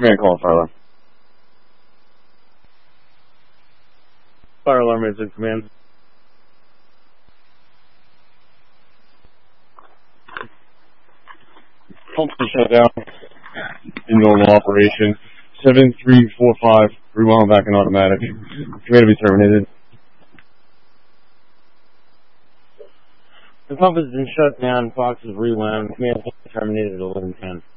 Command call, fire alarm. Fire alarm is in command. Pumps are shut down. In normal operation. 7345, rewound back in automatic. Command to be terminated. The pump has been shut down. Fox is rewound. Command terminated at 11:10.